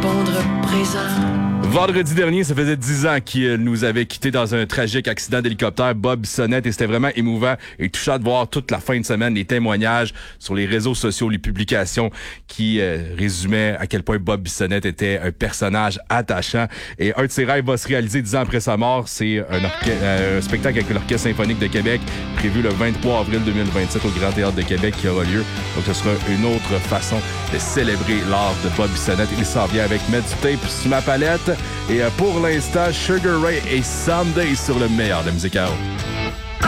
répondre présent. Vendredi dernier, ça faisait 10 ans qu'il nous avait quittés dans un tragique accident d'hélicoptère, Bob Bissonnette, et c'était vraiment émouvant et touchant de voir toute la fin de semaine les témoignages sur les réseaux sociaux, les publications qui résumaient à quel point Bob Bissonnette était un personnage attachant. Et un de ses rêves va se réaliser 10 ans après sa mort, c'est un spectacle avec l'Orchestre symphonique de Québec, prévu le 23 avril 2027 au Grand Théâtre de Québec qui aura lieu. Donc ce sera une autre façon de célébrer l'art de Bob Bissonnette. Il s'en vient avec Med du Tape sur ma palette. Et pour l'instant, Sugar Ray et Someday sur le meilleur de la musique à eau.